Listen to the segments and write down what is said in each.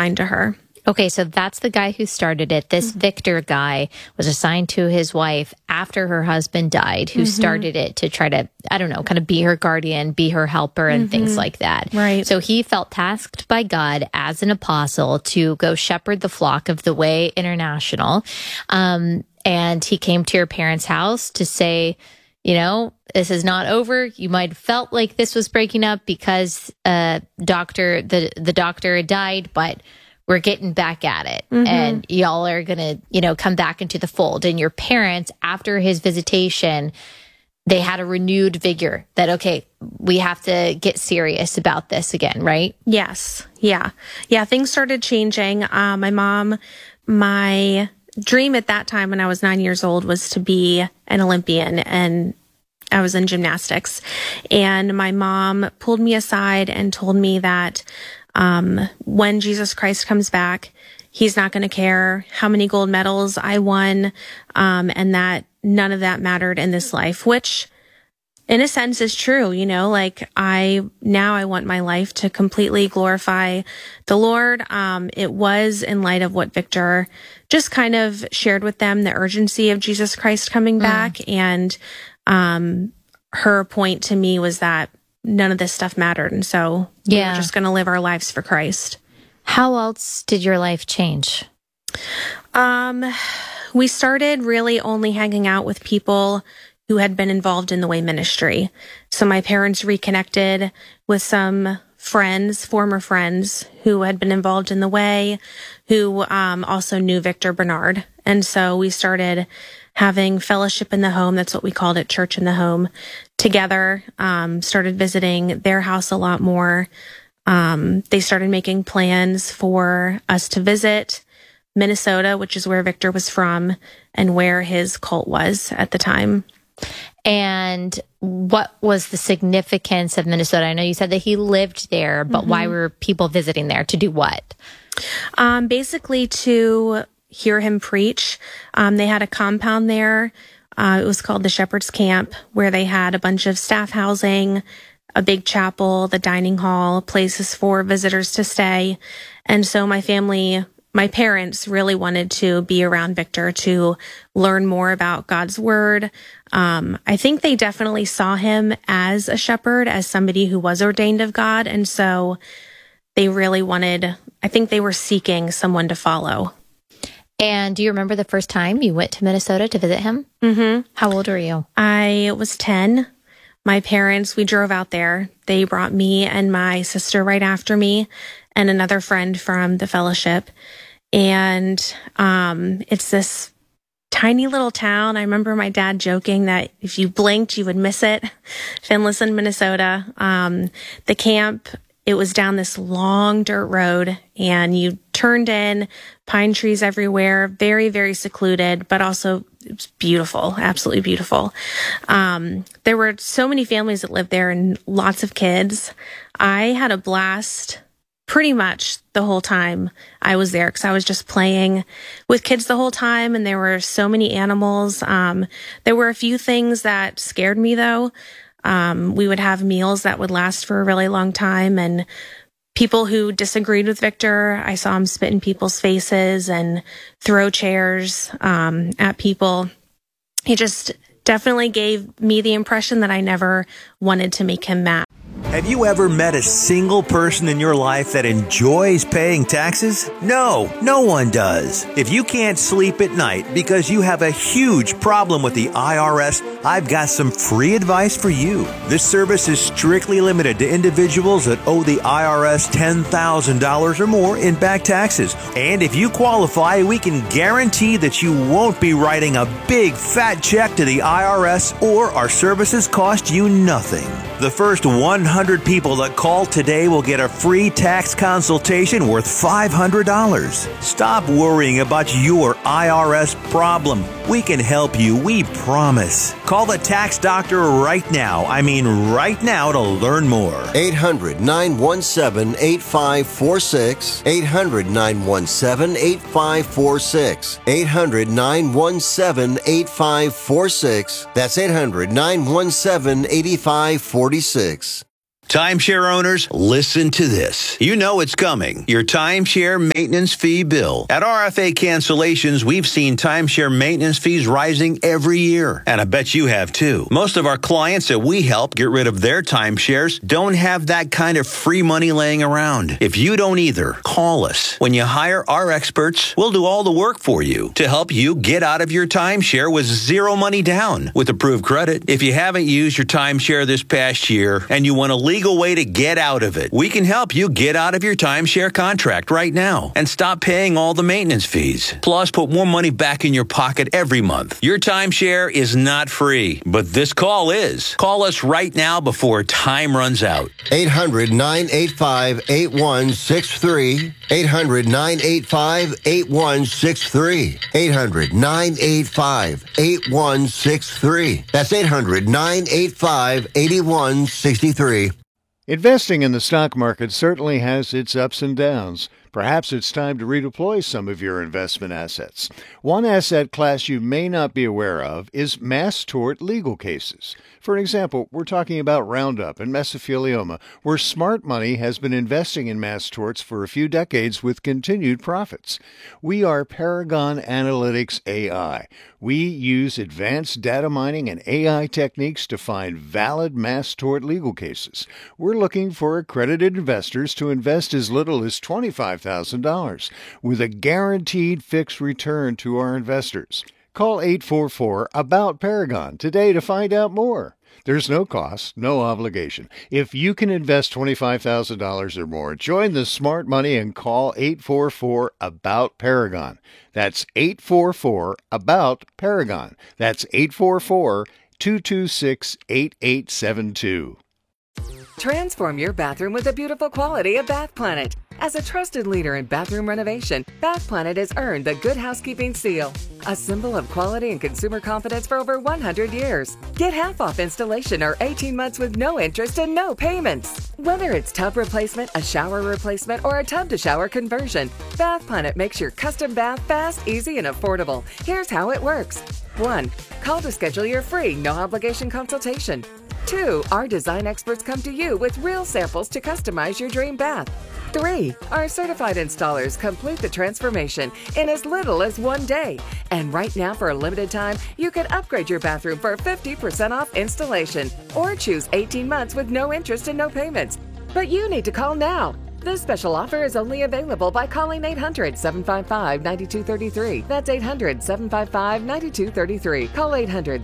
kind to her. Okay, so that's the guy who started it. This Victor guy was assigned to his wife after her husband died, who started it to try to, I don't know, kind of be her guardian, be her helper, and things like that. Right. So he felt tasked by God as an apostle to go shepherd the flock of the Way International. And he came to your parents' house to say, you know, this is not over. You might have felt like this was breaking up because the doctor had died, but we're getting back at it, and y'all are going to, you know, come back into the fold. And your parents, after his visitation, they had a renewed vigor that, okay, we have to get serious about this again, right? Yes. Yeah. Yeah. Things started changing. My dream at that time when I was 9 years old was to be an Olympian, and I was in gymnastics. And my mom pulled me aside and told me that when Jesus Christ comes back, he's not going to care how many gold medals I won, and that none of that mattered in this life, which in a sense is true. You know, like I want my life to completely glorify the Lord. It was in light of what Victor just kind of shared with them, the urgency of Jesus Christ coming back. And, her point to me was that none of this stuff mattered. And so we were just going to live our lives for Christ. How else did your life change? We started really only hanging out with people who had been involved in the Way ministry. So my parents reconnected with some friends, former friends who had been involved in the Way, who also knew Victor Bernard. And so we started having fellowship in the home. That's what we called it, church in the home, together. Started visiting their house a lot more. They started making plans for us to visit Minnesota, which is where Victor was from and where his cult was at the time. And what was the significance of Minnesota? I know you said that he lived there, but why were people visiting there? To do what? Basically to hear him preach. They had a compound there. It was called the Shepherd's Camp, where they had a bunch of staff housing, a big chapel, the dining hall, places for visitors to stay. And so my parents really wanted to be around Victor to learn more about God's word. I think they definitely saw him as a shepherd, as somebody who was ordained of God. And so they really I think they were seeking someone to follow. And do you remember the first time you went to Minnesota to visit him? How old were you? I was 10. My parents, we drove out there. They brought me and my sister right after me and another friend from the fellowship. And it's this tiny little town. I remember my dad joking that if you blinked, you would miss it. Finlayson, Minnesota. The camp, it was down this long dirt road, and you turned in, pine trees everywhere, very, very secluded, but also it was beautiful, absolutely beautiful. There were so many families that lived there and lots of kids. I had a blast pretty much the whole time I was there, because I was just playing with kids the whole time, and there were so many animals. There were a few things that scared me, though. We would have meals that would last for a really long time, and people who disagreed with Victor, I saw him spit in people's faces and throw chairs at people. He just definitely gave me the impression that I never wanted to make him mad. Have you ever met a single person in your life that enjoys paying taxes? No one does. If you can't sleep at night because you have a huge problem with the IRS, I've got some free advice for you. This service is strictly limited to individuals that owe the IRS $10,000 or more in back taxes. And if you qualify, we can guarantee that you won't be writing a big fat check to the IRS, or our services cost you nothing. The first 100 people that call today will get a free tax consultation worth $500. Stop worrying about your IRS problem. We can help you, we promise. Call the tax doctor right now. I mean right now, to learn more. 800-917-8546. 800-917-8546. 800-917-8546. That's 800-917-8546. Timeshare owners, listen to this. You know it's coming. Your timeshare maintenance fee bill. At RFA Cancellations, we've seen timeshare maintenance fees rising every year. And I bet you have too. Most of our clients that we help get rid of their timeshares don't have that kind of free money laying around. If you don't either, call us. When you hire our experts, we'll do all the work for you to help you get out of your timeshare with zero money down with approved credit. If you haven't used your timeshare this past year and you want a legal way to get out of it, we can help you get out of your timeshare contract right now and stop paying all the maintenance fees. Plus, put more money back in your pocket every month. Your timeshare is not free, but this call is. Call us right now before time runs out. 800-985-8163. 800-985-8163. 800-985-8163. That's 800-985-8163. Investing in the stock market certainly has its ups and downs. Perhaps it's time to redeploy some of your investment assets. One asset class you may not be aware of is mass tort legal cases. For example, we're talking about Roundup and mesothelioma, where smart money has been investing in mass torts for a few decades with continued profits. We are Paragon Analytics AI. We use advanced data mining and AI techniques to find valid mass tort legal cases. We're looking for accredited investors to invest as little as $25,000 with a guaranteed fixed return to our investors. Call 844-ABOUT-PARAGON today to find out more. There's no cost, no obligation. If you can invest $25,000 or more, join the smart money and call 844-ABOUT-PARAGON. That's 844-ABOUT-PARAGON. That's 844-226-8872. Transform your bathroom with the beautiful quality of Bath Planet. As a trusted leader in bathroom renovation, Bath Planet has earned the Good Housekeeping Seal, a symbol of quality and consumer confidence for over 100 years. Get half off installation or 18 months with no interest and no payments. Whether it's tub replacement, a shower replacement, or a tub-to-shower conversion, Bath Planet makes your custom bath fast, easy, and affordable. Here's how it works. 1. Call to schedule your free, no-obligation consultation. 2. Our design experts come to you with real samples to customize your dream bath. 3. Our certified installers complete the transformation in as little as 1 day. And right now, for a limited time, you can upgrade your bathroom for 50% off installation or choose 18 months with no interest and no payments. But you need to call now. This special offer is only available by calling 800-755-9233. That's 800-755-9233. Call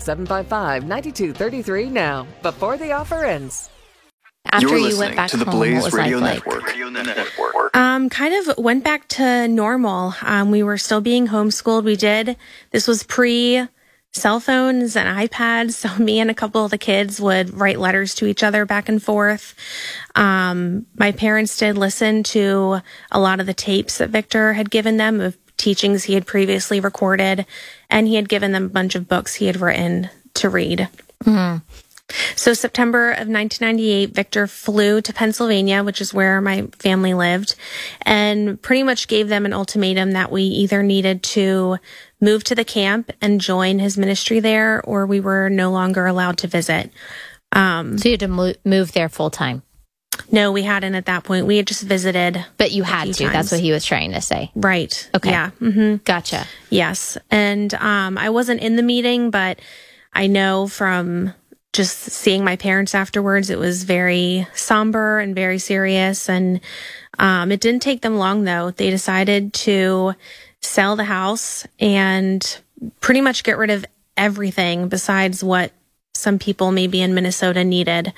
800-755-9233 now, before the offer ends. After you went back to the Blaze Radio Network. Kind of went back to normal. We were still being homeschooled. This was pre cell phones and iPads. So me and a couple of the kids would write letters to each other back and forth. My parents did listen to a lot of the tapes that Victor had given them of teachings he had previously recorded, and he had given them a bunch of books he had written to read. Mm-hmm. So September of 1998, Victor flew to Pennsylvania, which is where my family lived, and pretty much gave them an ultimatum that we either needed to move to the camp and join his ministry there, or we were no longer allowed to visit. So you had to move there full time? No, we hadn't at that point. We had just visited. But you had to. Times. That's what he was trying to say. Right. Okay. Yeah. Mm-hmm. Gotcha. Yes. And I wasn't in the meeting, but I know from just seeing my parents afterwards, it was very somber and very serious. And it didn't take them long, though. They decided to sell the house and pretty much get rid of everything besides what some people maybe in Minnesota needed.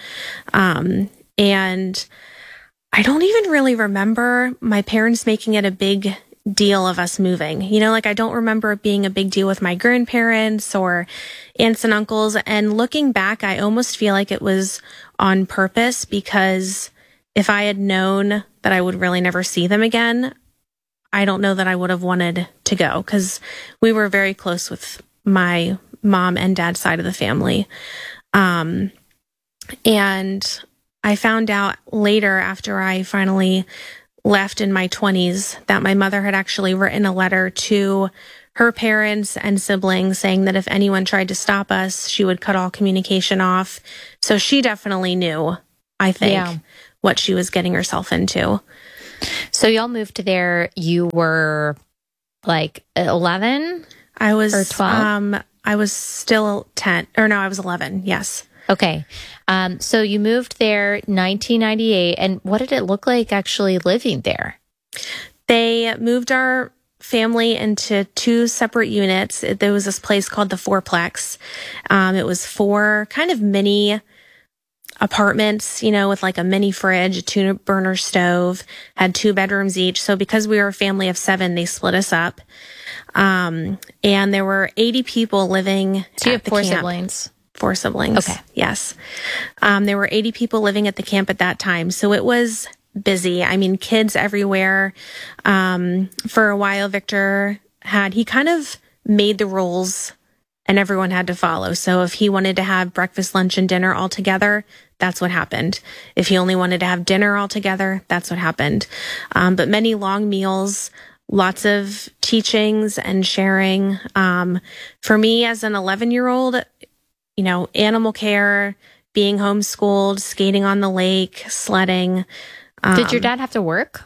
And I don't even really remember my parents making it a big deal of us moving. I don't remember it being a big deal with my grandparents or aunts and uncles. And looking back, I almost feel like it was on purpose, because if I had known that I would really never see them again, I don't know that I would have wanted to go, because we were very close with my mom and dad's side of the family. And I found out later, after I finally left in my 20s, that my mother had actually written a letter to her parents and siblings saying that if anyone tried to stop us, she would cut all communication off. So she definitely knew I think, Yeah. what she was getting herself into. So y'all moved to there. You were like 11 I was or 12? I was still 10, or no, I was 11. Yes. Okay. So you moved there 1998. And what did it look like actually living there? They moved our family into 2 separate units. There was this place called the Fourplex. It was 4 kind of mini apartments, with like a mini fridge, a 2-burner stove, had 2 bedrooms each. So because we were a family of 7, they split us up. And there were 80 people living So you at have the 4 camp. siblings. 4 siblings. Okay. Yes. There were 80 people living at the camp at that time. So it was busy. I mean, kids everywhere. For a while, Victor he kind of made the rules and everyone had to follow. So if he wanted to have breakfast, lunch, and dinner all together, that's what happened. If he only wanted to have dinner all together, that's what happened. But many long meals, lots of teachings and sharing. For me as an 11-year-old, animal care, being homeschooled, skating on the lake, sledding. Did your dad have to work?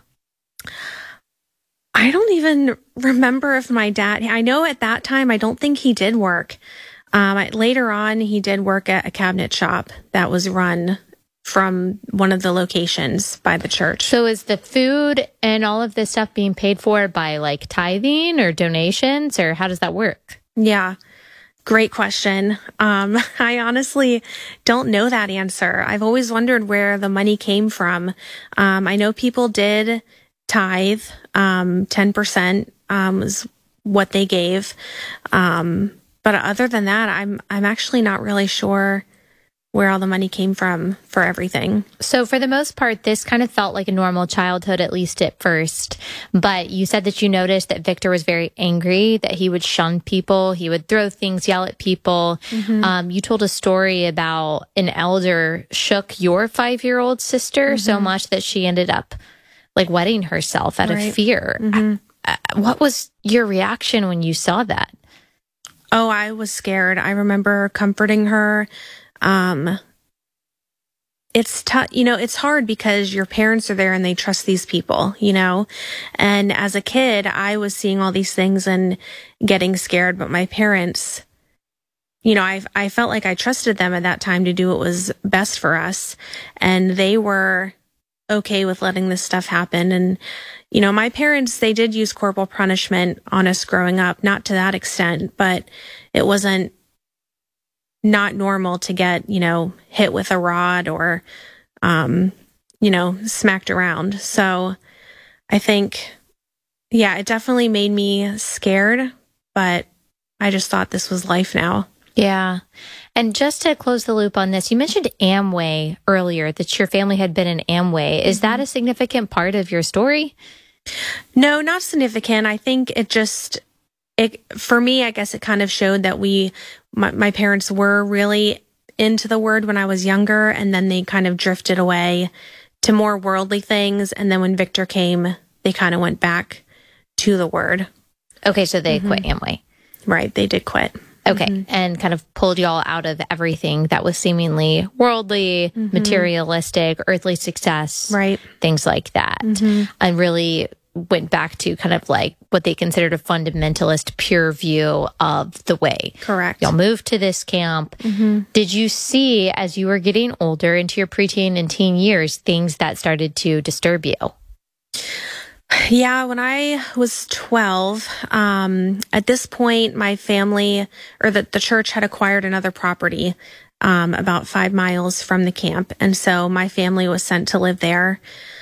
I don't even remember if my dad, I know at that time, I don't think he did work. Later on, he did work at a cabinet shop that was run from one of the locations by the church. So is the food and all of this stuff being paid for by like tithing or donations, or how does that work? Yeah. Great question. I honestly don't know that answer. I've always wondered where the money came from. I know people did tithe. 10% was what they gave. But other than that, I'm actually not really sure where all the money came from for everything. So for the most part, this kind of felt like a normal childhood, at least at first. But you said that you noticed that Victor was very angry, that he would shun people, he would throw things, yell at people. You told a story about an elder shook your 5-year-old sister so much that she ended up like wetting herself out of fear. What was your reaction when you saw that? Oh, I was scared. I remember comforting her. It's tough, it's hard because your parents are there and they trust these people, and as a kid, I was seeing all these things and getting scared, but my parents, I felt like I trusted them at that time to do what was best for us. And they were okay with letting this stuff happen. And, my parents, they did use corporal punishment on us growing up, not to that extent, but it wasn't not normal to get, hit with a rod or, smacked around. So I think, it definitely made me scared, but I just thought this was life now. Yeah. And just to close the loop on this, you mentioned Amway earlier, that your family had been in Amway. Is that a significant part of your story? No, not significant. I think for me, I guess it kind of showed that my parents were really into the word when I was younger, and then they kind of drifted away to more worldly things. And then when Victor came, they kind of went back to the word. Okay, so they quit Amway. Right, they did quit. Okay, and kind of pulled y'all out of everything that was seemingly worldly, materialistic, earthly success, right? Things like that. And really went back to kind of like what they considered a fundamentalist pure view of the way. Correct. Y'all moved to this camp. Did you see, as you were getting older into your preteen and teen years, things that started to disturb you? Yeah, when I was 12, at this point, my family or the church had acquired another property about 5 miles from the camp. And so my family was sent to live there.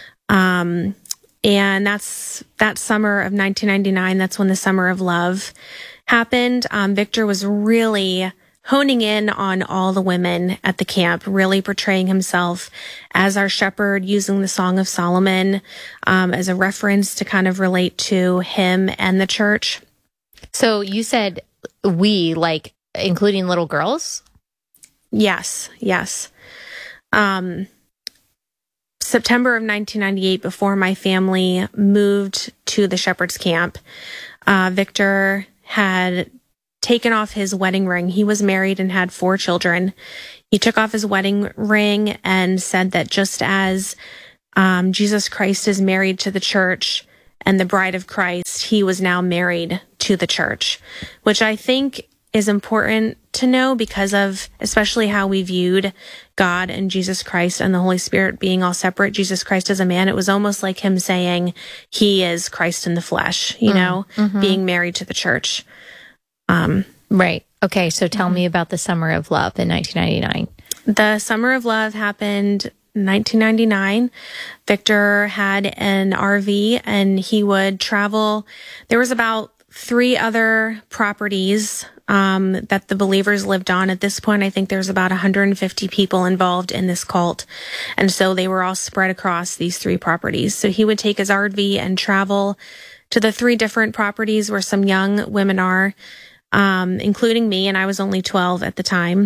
And that summer of 1999, that's when the Summer of Love happened. Victor was really honing in on all the women at the camp, really portraying himself as our shepherd, using the Song of Solomon as a reference to kind of relate to him and the church. So you said we, like including little girls? Yes. September of 1998, before my family moved to the shepherd's camp, Victor had taken off his wedding ring. He was married and had 4 children. He took off his wedding ring and said that just as Jesus Christ is married to the church and the bride of Christ, he was now married to the church, which I think is important to know because of especially how we viewed God and Jesus Christ and the Holy Spirit being all separate. Jesus Christ as a man, it was almost like him saying he is Christ in the flesh, being married to the church. Right. Okay. So tell me about the Summer of Love in 1999. The Summer of Love happened 1999. Victor had an RV and he would travel. There was about 3 other properties that the believers lived on. At this point, I think there's about 150 people involved in this cult. And so they were all spread across these 3 properties. So he would take his RV and travel to the 3 different properties where some young women are, including me, and I was only 12 at the time.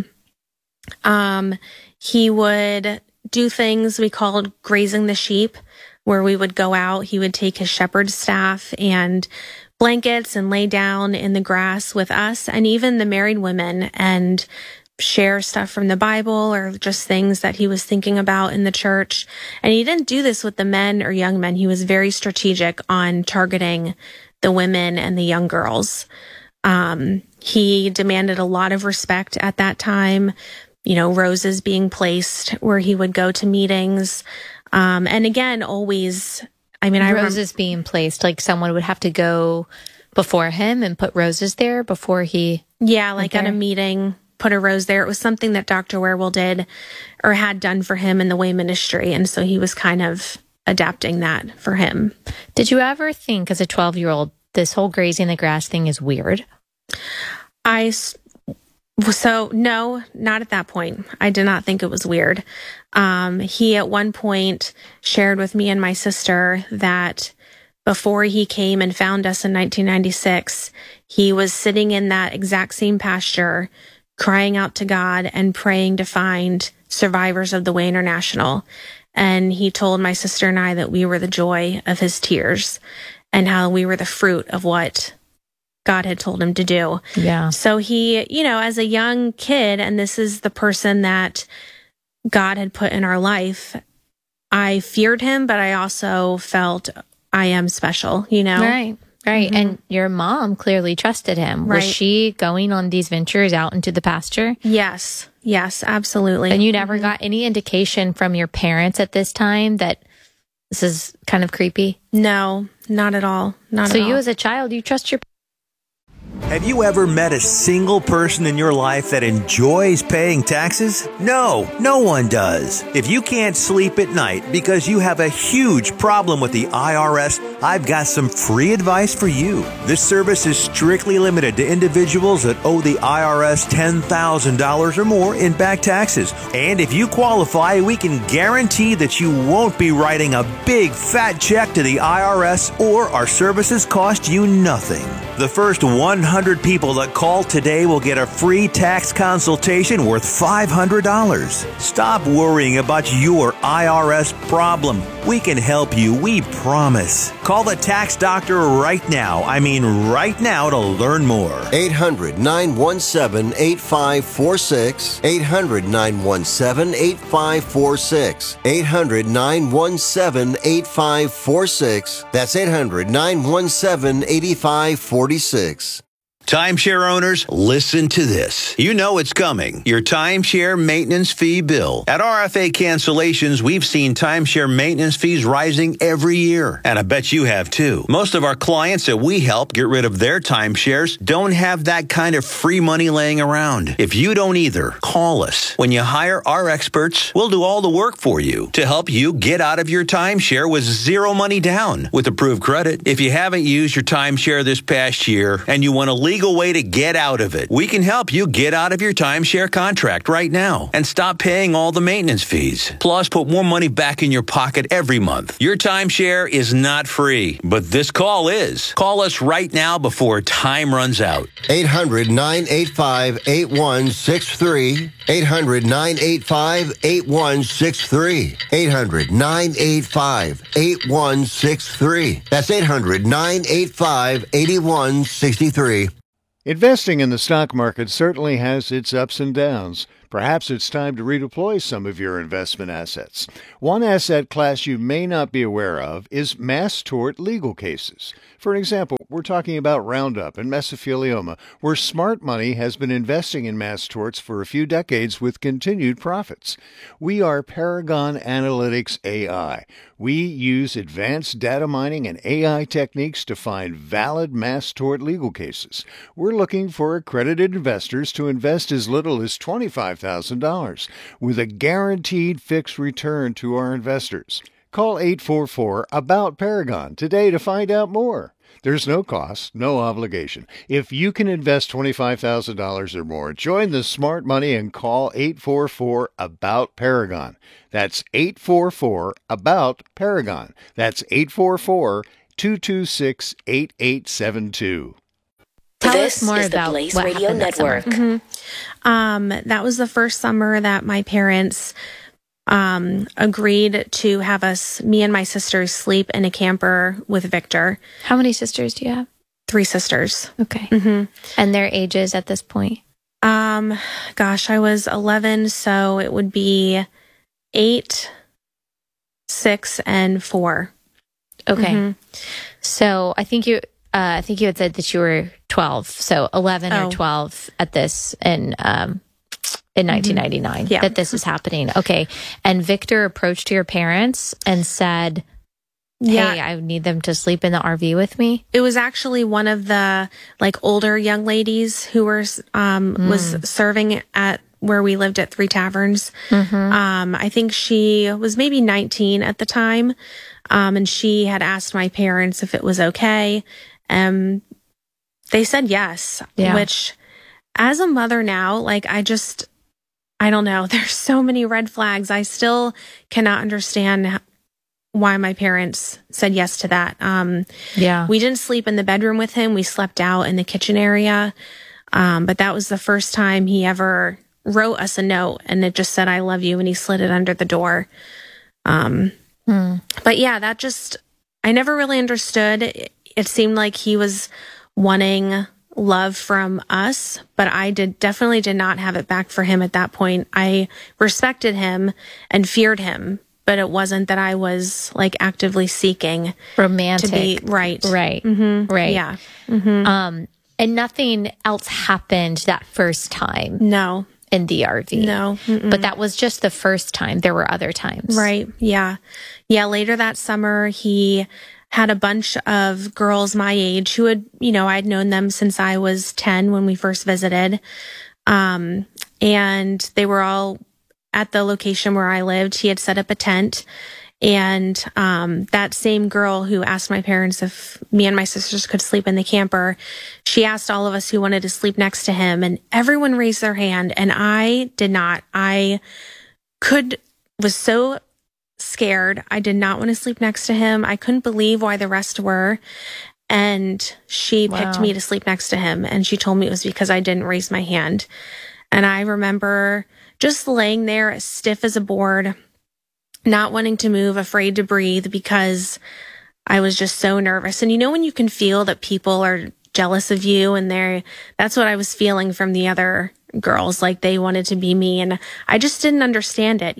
He would do things we called grazing the sheep, where we would go out. He would take his shepherd's staff and blankets and lay down in the grass with us and even the married women and share stuff from the Bible or just things that he was thinking about in the church. And he didn't do this with the men or young men. He was very strategic on targeting the women and the young girls. He demanded a lot of respect at that time, roses being placed where he would go to meetings. And again, always, roses being placed, like someone would have to go before him and put roses there before he... Yeah, like at a meeting, put a rose there. It was something that Dr. Wierwille did or had done for him in the Way Ministry. And so he was kind of adapting that for him. Did you ever think as a 12-year-old, this whole grazing the grass thing is weird? So no, not at that point. I did not think it was weird. He at one point shared with me and my sister that before he came and found us in 1996, he was sitting in that exact same pasture, crying out to God and praying to find survivors of the Way International. And he told my sister and I that we were the joy of his tears and how we were the fruit of what God had told him to do. Yeah. So he, as a young kid, and this is the person that God had put in our life, I feared him, but I also felt I am special, Right. Mm-hmm. And your mom clearly trusted him. Right. Was she going on these ventures out into the pasture? Yes, absolutely. And you never got any indication from your parents at this time that this is kind of creepy? No, not at all. Not so at all. you as a child, you trust your... Have you ever met a single person in your life that enjoys paying taxes? No, no one does. If you can't sleep at night because you have a huge problem with the IRS, I've got some free advice for you. This service is strictly limited to individuals that owe the IRS $10,000 or more in back taxes. And if you qualify, we can guarantee that you won't be writing a big fat check to the IRS, or our services cost you nothing. The first 100 people that call today will get a free tax consultation worth $500. Stop worrying about your IRS problem. We can help you, we promise. Call the tax doctor right now. Right now to learn more. 800-917-8546. 800-917-8546. 800-917-8546. That's 800-917-8546. Timeshare owners, listen to this. You know it's coming. Your timeshare maintenance fee bill. At RFA Cancellations, we've seen timeshare maintenance fees rising every year. And I bet you have too. Most of our clients that we help get rid of their timeshares don't have that kind of free money laying around. If you don't either, call us. When you hire our experts, we'll do all the work for you to help you get out of your timeshare with zero money down with approved credit. If you haven't used your timeshare this past year and you want to legal way to get out of it, we can help you get out of your timeshare contract right now and stop paying all the maintenance fees. Plus, put more money back in your pocket every month. Your timeshare is not free, but this call is. Call us right now before time runs out. 800-985-8163. 800-985-8163. 800-985-8163. That's 800-985-8163. Investing in the stock market certainly has its ups and downs. Perhaps it's time to redeploy some of your investment assets. One asset class you may not be aware of is mass tort legal cases. For example, we're talking about Roundup and mesothelioma, where smart money has been investing in mass torts for a few decades with continued profits. We are Paragon Analytics AI. We use advanced data mining and AI techniques to find valid mass tort legal cases. We're looking for accredited investors to invest as little as $25,000 with a guaranteed fixed return to our investors. Call 844-ABOUT-PARAGON today to find out more. There's no cost, no obligation. If you can invest $25,000 or more, join the smart money and call 844-ABOUT-PARAGON. That's 844-ABOUT-PARAGON. That's 844-226-8872. Tell us more is about the Blaze what Radio happened that summer. Network. That was the first summer that my parents agreed to have me and my sisters sleep in a camper with Victor. How many sisters do you have? 3 sisters. Okay. Mm-hmm. And their ages at this point? Gosh, I was 11, so it would be 8, 6, and 4. Okay. Mm-hmm. So I think you had said that you were 12, so 11 or Oh. 12 at this in 1999 Yeah. that this is happening. Okay. And Victor approached your parents and said, "Hey, Yeah. I need them to sleep in the RV with me." It was actually one of the older young ladies who was serving at where we lived at 3 Taverns. I think she was maybe 19 at the time. And she had asked my parents if it was okay. They said yes, Yeah. which as a mother now, I don't know. There's so many red flags. I still cannot understand why my parents said yes to that. Yeah. We didn't sleep in the bedroom with him. We slept out in the kitchen area. But that was the first time he ever wrote us a note, and it just said, "I love you," and he slid it under the door. But yeah, I never really understood. It seemed like he was wanting love from us, but I definitely did not have it back for him at that point. I respected him and feared him, but it wasn't that I was actively seeking Romantic. to be right. Right. Mm-hmm. Right. Yeah. And nothing else happened that first time No. in the RV. No. Mm-mm. But that was just the first time. There were other times. Right. Yeah. Yeah. Later that summer, he had a bunch of girls my age who had, I'd known them since I was 10 when we first visited. And they were all at the location where I lived. He had set up a tent. And that same girl who asked my parents if me and my sisters could sleep in the camper, she asked all of us who wanted to sleep next to him, and everyone raised their hand, and I did not. I was so scared. I did not want to sleep next to him. I couldn't believe why the rest were. And she picked Wow. me to sleep next to him, and she told me it was because I didn't raise my hand. And I remember just laying there as stiff as a board, not wanting to move, afraid to breathe because I was just so nervous. And when you can feel that people are jealous of you, and that's what I was feeling from the other girls, like they wanted to be me. And I just didn't understand it,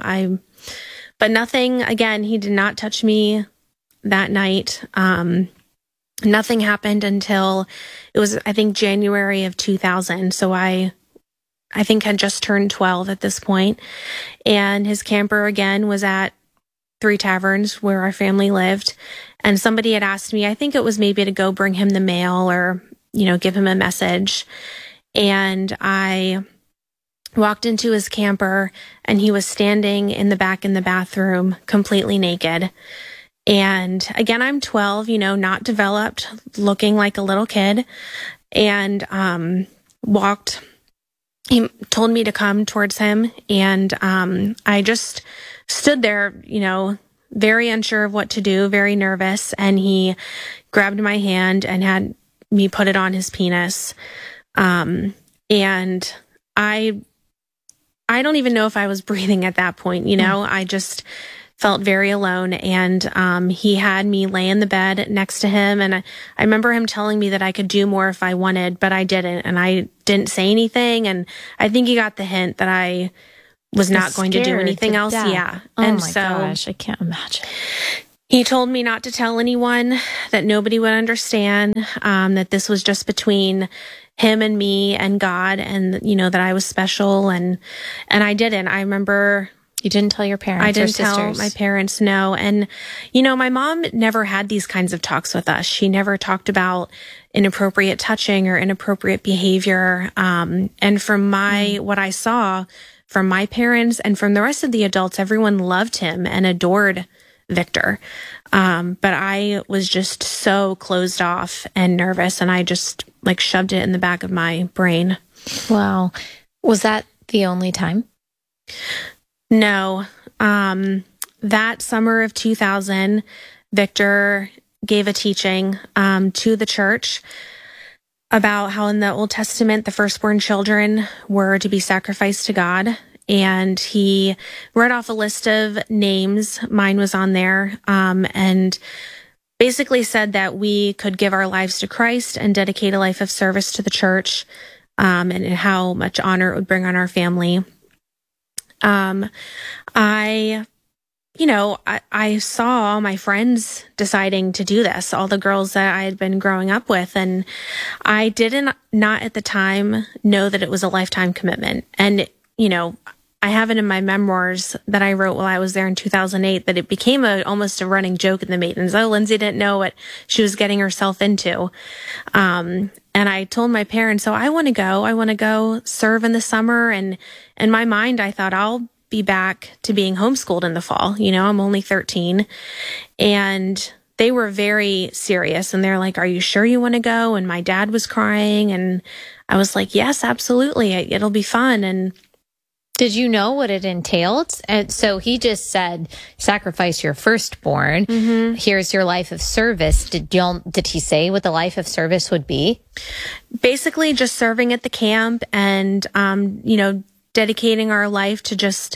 but nothing, again, he did not touch me that night. Nothing happened until it was, I think, January of 2000. So I think had just turned 12 at this point. And his camper again was at 3 Taverns where our family lived. And somebody had asked me, I think it was maybe to go bring him the mail or, give him a message. And I walked into his camper, and he was standing in the back in the bathroom, completely naked. And again, I'm 12, not developed, looking like a little kid, and he told me to come towards him, and I just stood there, very unsure of what to do, very nervous, and he grabbed my hand and had me put it on his penis. And I don't even know if I was breathing at that point, I just felt very alone. And he had me lay in the bed next to him. And I remember him telling me that I could do more if I wanted, but I didn't. And I didn't say anything. And I think he got the hint that I was not going to do anything else. Death. Yeah. Oh and my gosh, I can't imagine. He told me not to tell anyone, that nobody would understand, that this was just between him and me and God, and, that I was special. And I didn't. I remember. You didn't tell your parents? I didn't or sisters? tell my parents, no. And, my mom never had these kinds of talks with us. She never talked about inappropriate touching or inappropriate behavior. And from what I saw from my parents and from the rest of the adults, everyone loved him and adored Victor. But I was just so closed off and nervous, and I just shoved it in the back of my brain. Wow. Was that the only time? No. That summer of 2000, Victor gave a teaching to the church about how in the Old Testament, the firstborn children were to be sacrificed to God. And he read off a list of names. Mine was on there. And basically said that we could give our lives to Christ and dedicate a life of service to the church, and how much honor it would bring on our family. I saw all my friends deciding to do this, all the girls that I had been growing up with. And I didn't not at the time know that it was a lifetime commitment. And, I have it in my memoirs that I wrote while I was there in 2008 that it became almost a running joke in the Maitons. Oh, Lindsay didn't know what she was getting herself into. And I told my parents, I want to go. I want to go serve in the summer. And in my mind, I thought I'll be back to being homeschooled in the fall. I'm only 13. And they were very serious. And they're like, are you sure you want to go? And my dad was crying. And I was like, yes, absolutely. It'll be fun. And did you know what it entailed? And so he just said, sacrifice your firstborn. Mm-hmm. Here's your life of service. Did he say what the life of service would be? Basically just serving at the camp and, dedicating our life to just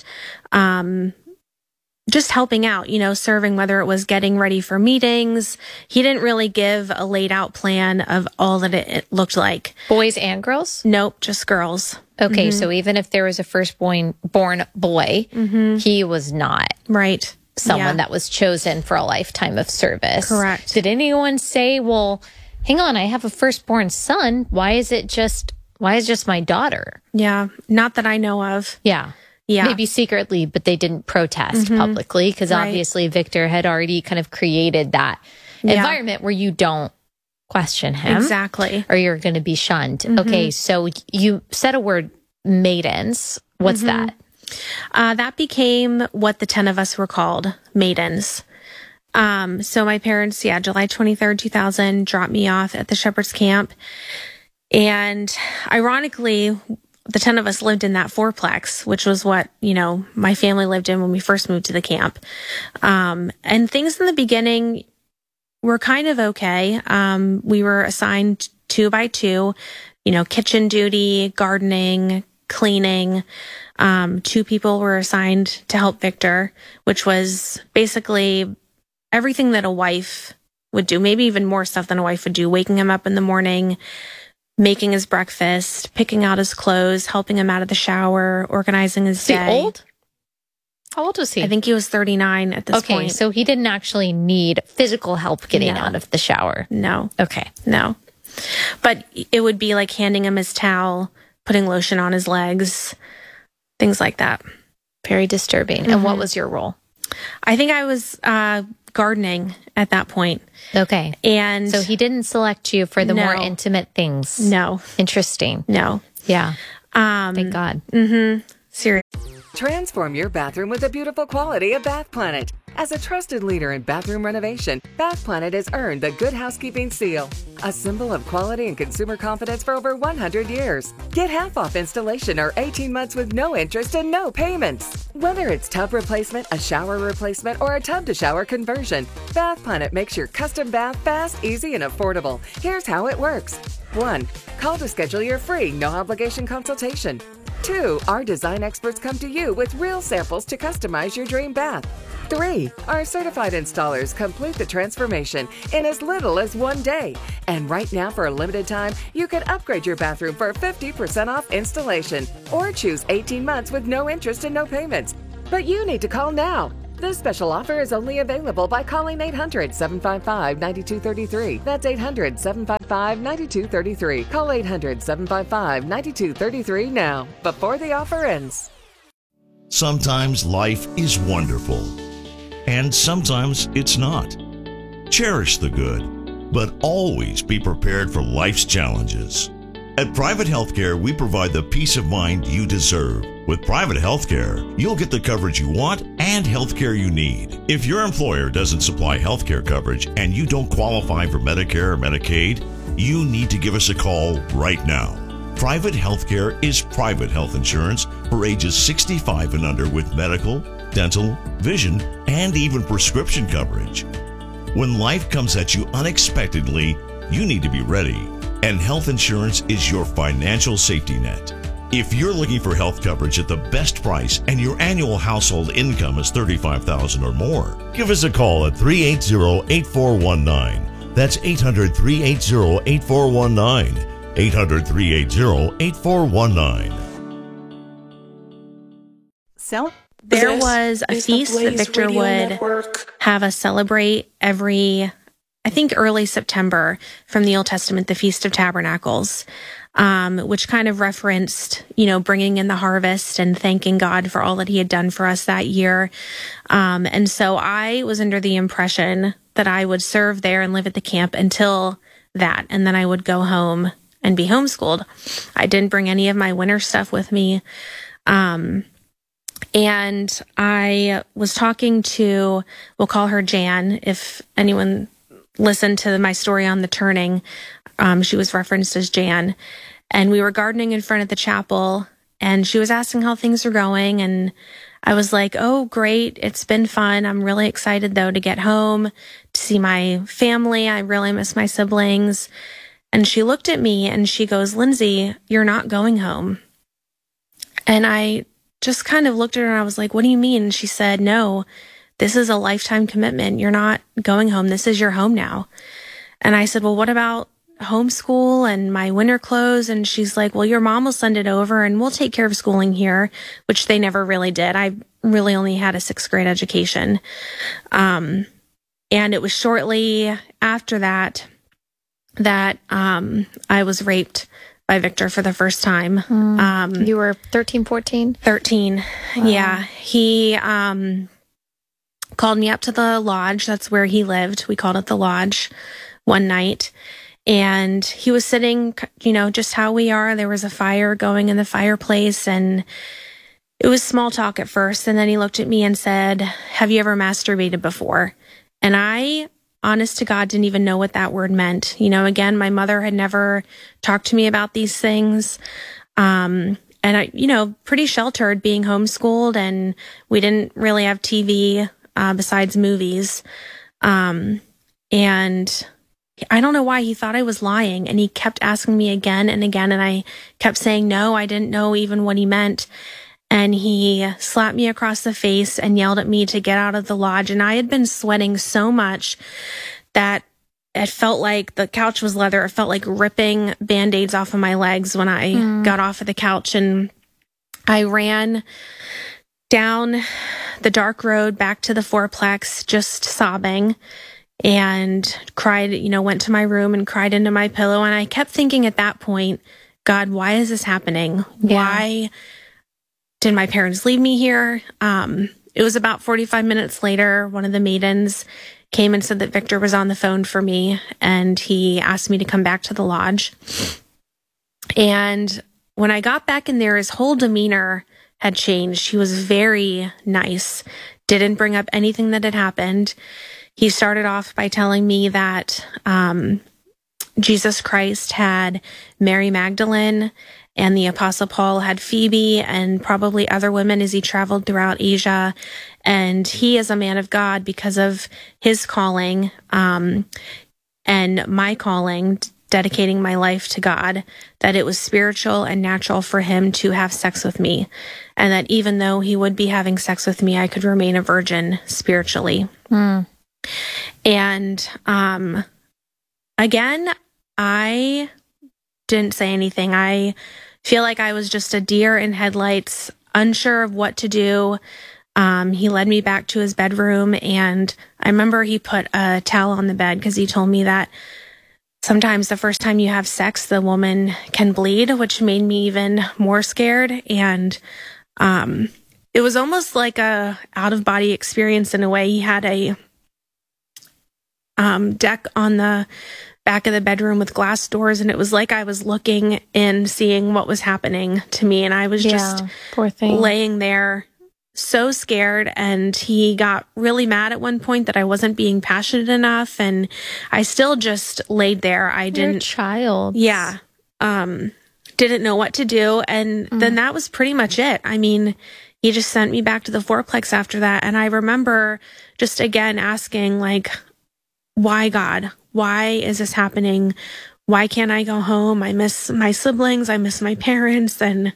helping out, serving, whether it was getting ready for meetings. He didn't really give a laid out plan of all that it looked like. Boys and girls? Nope, just girls. Okay, so even if there was a firstborn boy, he was not someone that was chosen for a lifetime of service. Correct. Did anyone say, well, hang on, I have a firstborn son. Why is just my daughter? Yeah, not that I know of. Yeah. Maybe secretly, but they didn't protest publicly because obviously Victor had already kind of created that environment where you don't question him. Exactly. Or you're going to be shunned. Okay, so you said a word, maidens. What's that? That became what the 10 of us were called, maidens. So my parents, July 23rd, 2000, dropped me off at the Shepherd's Camp. And ironically, the 10 of us lived in that fourplex, which was what, my family lived in when we first moved to the camp. And things in the beginning were kind of okay. We were assigned 2 by 2, kitchen duty, gardening, cleaning. 2 people were assigned to help Victor, which was basically everything that a wife would do, maybe even more stuff than a wife would do, waking him up in the morning, making his breakfast, picking out his clothes, helping him out of the shower, organizing his day. Is he old? How old was he? I think he was 39 at this point. Okay, so he didn't actually need physical help getting out of the shower. No. Okay. No. But it would be like handing him his towel, putting lotion on his legs, things like that. Very disturbing. And what was your role? I think I was gardening at that point. Okay. And so he didn't select you for the more intimate things. No. Interesting. No. Yeah. Thank God. Seriously. Transform your bathroom with the beautiful quality of Bath Planet. As a trusted leader in bathroom renovation, Bath Planet has earned the Good Housekeeping seal, a symbol of quality and consumer confidence for over 100 years. Get half off installation or 18 months with no interest and no payments. Whether it's tub replacement, a shower replacement, or a tub-to-shower conversion, Bath Planet makes your custom bath fast, easy, and affordable. Here's how it works. 1. Call to schedule your free, no-obligation consultation. 2, our design experts come to you with real samples to customize your dream bath. 3, our certified installers complete the transformation in as little as 1 day. And right now, for a limited time, you can upgrade your bathroom for 50% off installation or choose 18 months with no interest and no payments. But you need to call now. This special offer is only available by calling 800-755-9233. That's 800-755-9233. Call 800-755-9233 now, before the offer ends. Sometimes life is wonderful, and sometimes it's not. Cherish the good, but always be prepared for life's challenges. At Private Healthcare, we provide the peace of mind you deserve. With Private Healthcare, you'll get the coverage you want and healthcare you need. If your employer doesn't supply healthcare coverage and you don't qualify for Medicare or Medicaid, you need to give us a call right now. Private Healthcare is private health insurance for ages 65 and under with medical, dental, vision, and even prescription coverage. When life comes at you unexpectedly, you need to be ready. And health insurance is your financial safety net. If you're looking for health coverage at the best price and your annual household income is $35,000 or more, give us a call at 380-8419. That's 800-380-8419. 800-380-8419. There was a feast that Victor would have us celebrate every, I think, early September from the Old Testament, the Feast of Tabernacles, which kind of referenced, bringing in the harvest and thanking God for all that he had done for us that year. And so I was under the impression that I would serve there and live at the camp until that, and then I would go home and be homeschooled. I didn't bring any of my winter stuff with me. And I was talking to, we'll call her Jan, if anyone listened to my story on the turning, she was referenced as Jan. And we were gardening in front of the chapel, and she was asking how things were going. And I was like, oh, great. It's been fun. I'm really excited, though, to get home, to see my family. I really miss my siblings. And she looked at me and she goes, Lindsay, you're not going home. And I just kind of looked at her and I was like, what do you mean? And she said, no, this is a lifetime commitment. You're not going home. This is your home now. And I said, well, what about homeschool and my winter clothes? And she's like, well, your mom will send it over and we'll take care of schooling here, which they never really did. I really only had a 6th grade education. And it was shortly after that I was raped by Victor for the first time. You were 13, 14? 13. Wow. Yeah. He called me up to the lodge. That's where he lived. We called it the lodge one night. And he was sitting, just how we are. There was a fire going in the fireplace, and it was small talk at first. And then he looked at me and said, have you ever masturbated before? And I, honest to God, didn't even know what that word meant. Again, my mother had never talked to me about these things. And I, pretty sheltered being homeschooled, and we didn't really have TV, besides movies. And I don't know why he thought I was lying, and he kept asking me again and again. And I kept saying, no, I didn't know even what he meant. And he slapped me across the face and yelled at me to get out of the lodge. And I had been sweating so much that it felt like the couch was leather. It felt like ripping Band-Aids off of my legs when I got off of the couch. And I ran down the dark road back to the fourplex, just sobbing, and cried, went to my room and cried into my pillow. And I kept thinking at that point, God, why is this happening? Yeah. Why did my parents leave me here? It was about 45 minutes later, one of the maidens came and said that Victor was on the phone for me, and he asked me to come back to the lodge. And when I got back in there, his whole demeanor had changed. He was very nice, didn't bring up anything that had happened. He started off by telling me that Jesus Christ had Mary Magdalene, and the Apostle Paul had Phoebe, and probably other women as he traveled throughout Asia. And he is a man of God because of his calling and my calling dedicating my life to God, that it was spiritual and natural for him to have sex with me. And that even though he would be having sex with me, I could remain a virgin spiritually. And again, I didn't say anything. I feel like I was just a deer in headlights, unsure of what to do. He led me back to his bedroom, and I remember he put a towel on the bed because he told me that sometimes the first time you have sex, the woman can bleed, which made me even more scared. And it was almost like a out-of-body experience in a way. He had a deck on the back of the bedroom with glass doors, and it was like I was looking in, seeing what was happening to me, and I was just poor thing. laying there so scared. And he got really mad at one point that I wasn't being passionate enough, and I still just laid there. You're a child. Yeah. Didn't know what to do. And then that was pretty much it. I mean, he just sent me back to the fourplex after that. And I remember just again asking, like, why, God? Why is this happening? Why can't I go home? I miss my siblings. I miss my parents. And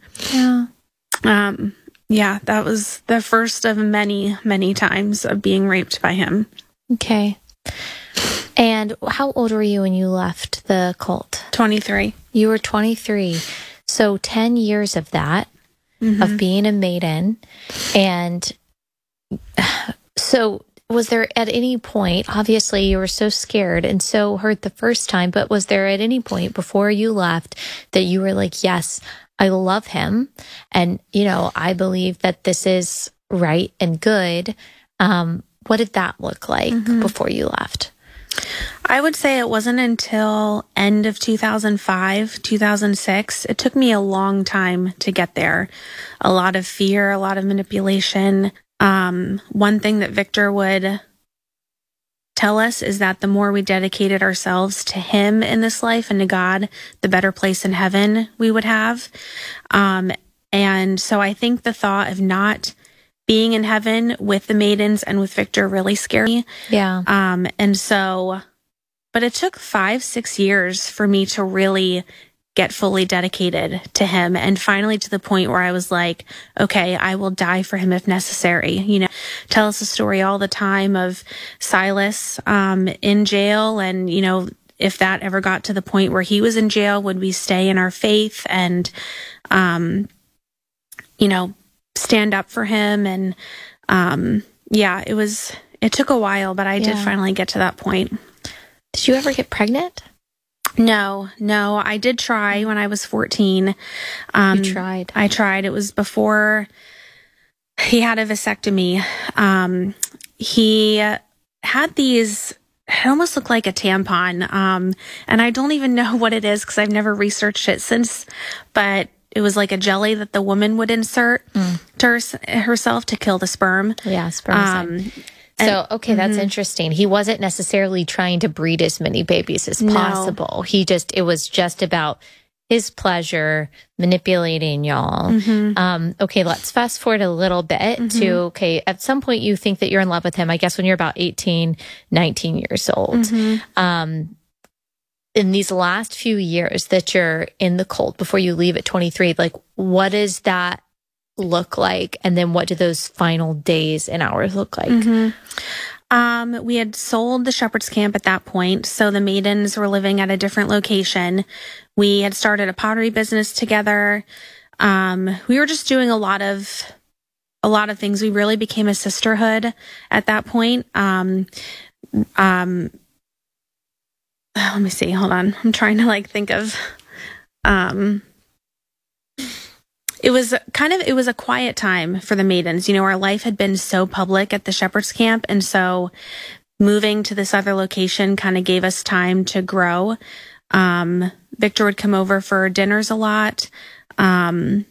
that was the first of many, many times of being raped by him. Okay. And how old were you when you left the cult? 23. You were 23. So 10 years of that, of being a maiden. And so was there at any point, obviously you were so scared and so hurt the first time, but was there at any point before you left that you were like, yes, I love him, and, you know, I believe that this is right and good? What did that look like before you left? I would say it wasn't until end of 2005, 2006. It took me a long time to get there. A lot of fear, a lot of manipulation. One thing that Victor would tell us is that the more we dedicated ourselves to him in this life and to God, the better place in heaven we would have. And so I think the thought of not being in heaven with the maidens and with Victor really scared me. Yeah. And so, but it took 5-6 years for me to really get fully dedicated to him. And finally to the point where I was like, okay, I will die for him if necessary. You know, tell us a story all the time of Silas, in jail. And, you know, if that ever got to the point where he was in jail, would we stay in our faith and, you know, stand up for him? And, it took a while, but I did finally get to that point. Did you ever get pregnant? No, I did try when I was 14. You tried? I tried. It was before he had a vasectomy. He had these, it almost looked like a tampon. And I don't even know what it is because I've never researched it since, but it was like a jelly that the woman would insert to herself to kill the sperm. Yeah, sperm. So, okay, that's interesting. He wasn't necessarily trying to breed as many babies as possible. No. It was just about his pleasure, manipulating y'all. Okay, let's fast forward a little bit to, okay, at some point you think that you're in love with him, I guess when you're about 18, 19 years old. In these last few years that you're in the cult before you leave at 23, like, what does that look like? And then what do those final days and hours look like? We had sold the Shepherd's Camp at that point. So the maidens were living at a different location. We had started a pottery business together. We were just doing a lot of things. We really became a sisterhood at that point. Let me see. Hold on. I'm trying to think of, it was a quiet time for the maidens. You know, our life had been so public at the Shepherd's Camp. And so moving to this other location kind of gave us time to grow. Victor would come over for dinners a lot. So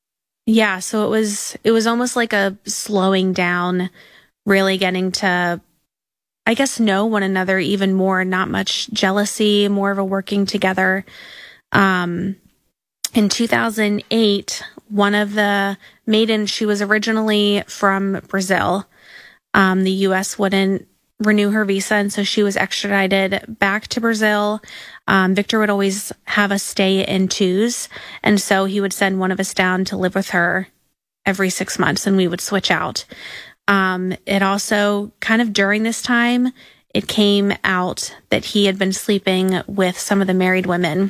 it was almost like a slowing down, really getting to, I guess, know one another even more, not much jealousy, more of a working together. In 2008, one of the maidens, she was originally from Brazil. The U.S. wouldn't renew her visa, and so she was extradited back to Brazil. Victor would always have us stay in twos, and so he would send one of us down to live with her every 6 months, and we would switch out. It also, kind of during this time, it came out that he had been sleeping with some of the married women.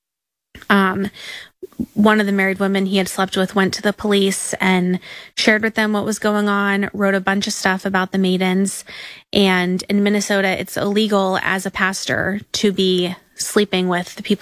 One of the married women he had slept with went to the police and shared with them what was going on, wrote a bunch of stuff about the maidens. And in Minnesota, it's illegal as a pastor to be sleeping with the people